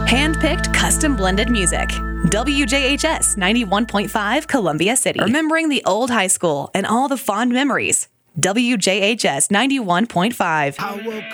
Hand-picked, custom-blended music. WJHS 91.5 Columbia City. Remembering the old high school and all the fond memories. WJHS 91.5.